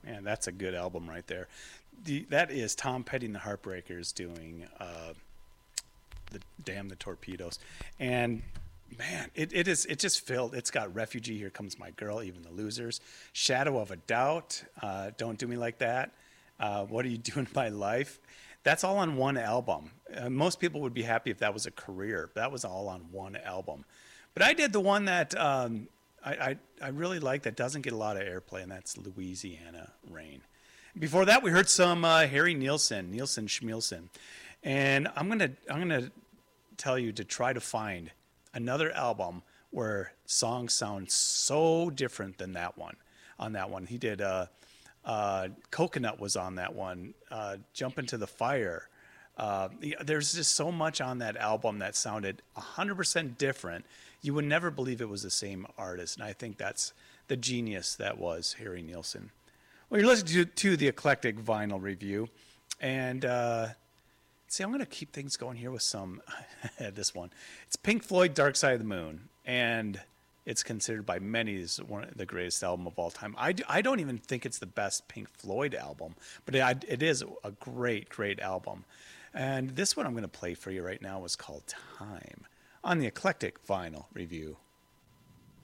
Man, that's a good album right there. That is Tom Petty and the Heartbreakers doing the Damn the Torpedoes, and man, it just filled. It's got Refugee, Here Comes My Girl, Even the Losers, Shadow of a Doubt, Don't Do Me Like That, What Are You Doing in My Life. That's all on one album. Most people would be happy if that was a career. But that was all on one album. But I did the one that I really like that doesn't get a lot of airplay, and that's Louisiana Rain. Before that, we heard some Harry Nielsen Schmielsen, and I'm gonna tell you to try to find another album where songs sound so different than that one. On that one, he did Coconut was on that one. Jump into the Fire. There's just so much on that album that sounded 100% different. You would never believe it was the same artist, and I think that's the genius that was Harry Nielsen. Well, you're listening to the Eclectic Vinyl Review, and see, I'm going to keep things going here with some this one. It's Pink Floyd, Dark Side of the Moon, and it's considered by many as one of the greatest album of all time. I don't even think it's the best Pink Floyd album, but it is a great album. And this one I'm going to play for you right now is called Time on the Eclectic Vinyl Review.